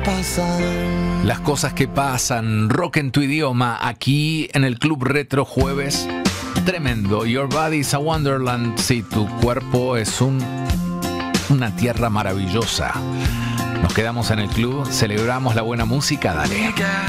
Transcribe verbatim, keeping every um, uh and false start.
pasan. Las cosas que pasan, rock en tu idioma, aquí en el Club Retro jueves. Tremendo, Your Body's a Wonderland. Sí, tu cuerpo es un, una tierra maravillosa. Nos quedamos en el club, celebramos la buena música, dale.